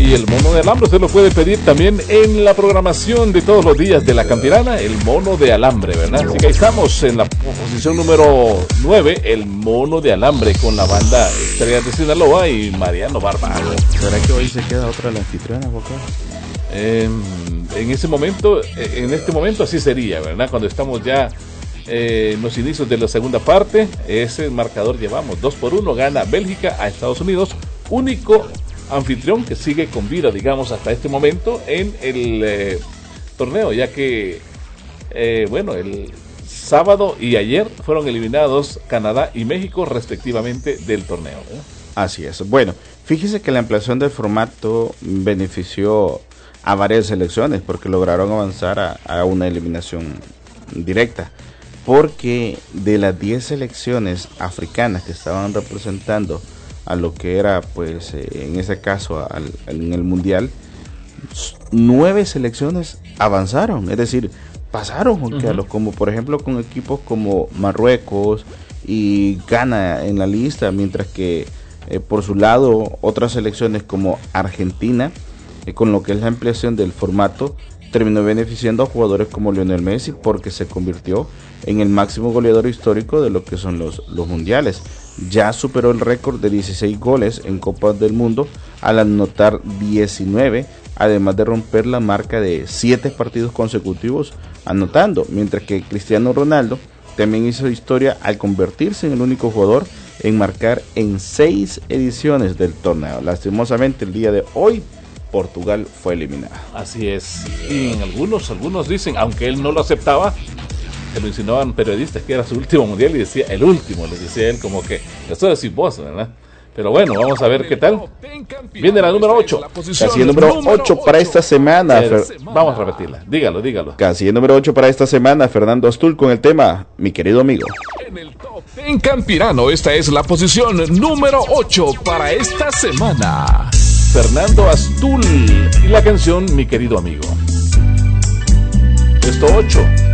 Y el mono de alambre usted lo puede pedir también en la programación de todos los días de la Campirana, el mono de alambre, ¿verdad? Así que ahí estamos en la posición número 9, el mono de alambre, con la banda Estrellas de Sinaloa y Mariano Bárbaro. ¿Será que hoy se queda otra la anfitriona, Boca? En este momento así sería, ¿verdad? Cuando estamos ya en los inicios de la segunda parte, ese marcador llevamos 2-1, gana Bélgica a Estados Unidos, único anfitrión que sigue con vida, digamos, hasta este momento en el torneo, ya que el sábado y ayer fueron eliminados Canadá y México respectivamente del torneo, ¿eh? Así es. Bueno, fíjese que la ampliación del formato benefició a varias selecciones porque lograron avanzar a una eliminación directa, porque de las 10 selecciones africanas que estaban representando a lo que era, pues, en ese caso en el mundial, 9 selecciones avanzaron, es decir, pasaron, como por ejemplo con equipos como Marruecos y Ghana en la lista, mientras que por su lado otras selecciones como Argentina, con lo que es la ampliación del formato, terminó beneficiando a jugadores como Lionel Messi, porque se convirtió en el máximo goleador histórico de lo que son los mundiales. Ya superó el récord de 16 goles en Copas del Mundo al anotar 19, además de romper la marca de 7 partidos consecutivos anotando, mientras que Cristiano Ronaldo también hizo historia al convertirse en el único jugador en marcar en 6 ediciones del torneo. Lastimosamente, el día de hoy Portugal fue eliminada. Así es. Y en algunos dicen, aunque él no lo aceptaba, que lo insinuaban periodistas que era su último mundial, y decía el último, les decía él, como que esto decís vos, ¿verdad? Pero bueno, vamos a ver qué tal. Viene la número 8. Casi el número 8 para esta semana. Vamos a repetirla. Dígalo. Casi el número 8 para esta semana. Fernando Astul con el tema Mi querido amigo. En el Top Ten Campirano, esta es la posición número 8 para esta semana. Fernando Astul y la canción Mi querido amigo. Puesto 8.